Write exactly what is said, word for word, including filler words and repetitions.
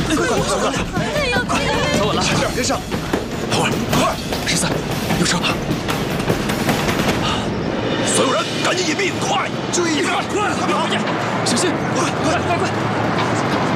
快快快快！ 太阳快了！ 走稳了， 前面跟上。等会儿，等会儿， 十三，有车！ 所有人赶紧隐蔽，快！注意，快快，别跑！ 小心！ 快快快快！